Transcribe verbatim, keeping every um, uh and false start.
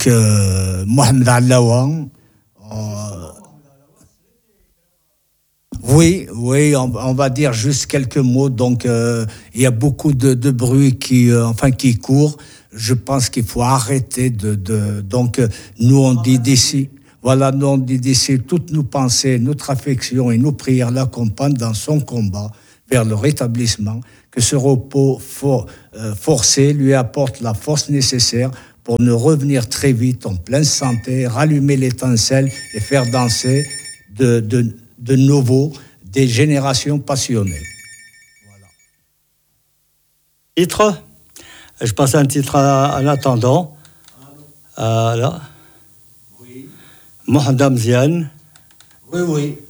donc euh, Mohamed Allaouan. Euh, oui, oui, on, on va dire juste quelques mots. Donc, euh, il y a beaucoup de, de bruit qui, euh, enfin, qui court. Je pense qu'il faut arrêter de, de donc euh, nous on dit d'ici. Voilà, nous on dit d'ici toutes nos pensées, notre affection et nos prières l'accompagnent dans son combat vers le rétablissement. Que ce repos for, euh, forcé lui apporte la force nécessaire pour nous revenir très vite en pleine santé, rallumer l'étincelle et faire danser de, de, de nouveau des générations passionnées. Voilà. Titre, je passe un titre en attendant. Euh, là. Oui. Mohamed Hamzian. Oui, oui.